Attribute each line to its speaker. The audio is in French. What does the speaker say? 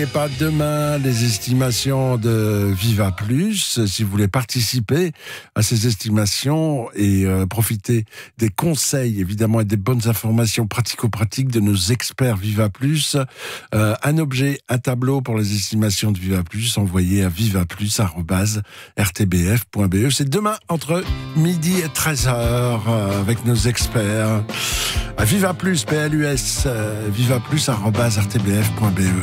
Speaker 1: Et pas demain, les estimations de Viva Plus. Si vous voulez participer à ces estimations et profiter des conseils, évidemment, et des bonnes informations pratico-pratiques de nos experts Viva Plus, un objet, un tableau pour les estimations de Viva Plus, envoyé à vivaplus@rtbf.be. C'est demain entre midi et 13h avec nos experts. À Viva Plus, PLUS, vivaplus@rtbf.be.